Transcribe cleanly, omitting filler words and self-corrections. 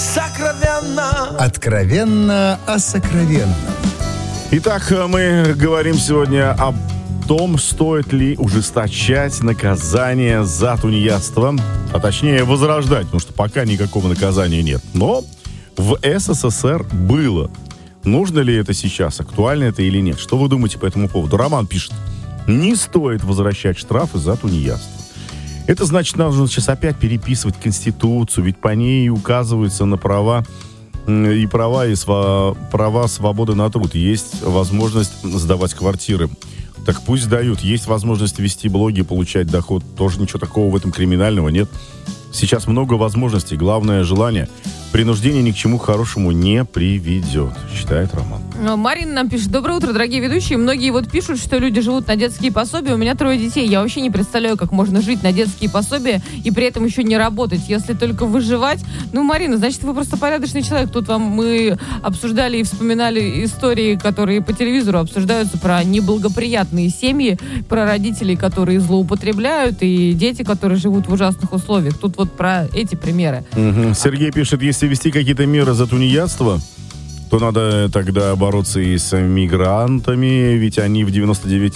сокровенно. Откровенно о сокровенном. Итак, мы говорим сегодня о том, стоит ли ужесточать наказание за тунеядство, а точнее возрождать, потому что пока никакого наказания нет. Но в СССР было. Нужно ли это сейчас, актуально это или нет? Что вы думаете по этому поводу? Роман пишет: не стоит возвращать штрафы за тунеядство. Это значит, нужно сейчас опять переписывать Конституцию, ведь по ней указываются на права свободы на труд. Есть возможность сдавать квартиры. Так пусть сдают. Есть возможность вести блоги, получать доход. Тоже ничего такого в этом криминального нет. Сейчас много возможностей. Главное — желание. Принуждение ни к чему хорошему не приведет, считает Роман. Марина нам пишет: доброе утро, дорогие ведущие. Многие вот пишут, что люди живут на детские пособия. У меня 3 детей. Я вообще не представляю, как можно жить на детские пособия и при этом еще не работать, если только выживать. Ну, Марина, значит, вы просто порядочный человек. Тут мы обсуждали и вспоминали истории, которые по телевизору обсуждаются, про неблагоприятные семьи, про родителей, которые злоупотребляют, и дети, которые живут в ужасных условиях. Тут вот про эти примеры. Сергей пишет: если ввести какие-то меры за тунеядство, то надо тогда бороться и с мигрантами, ведь они в 99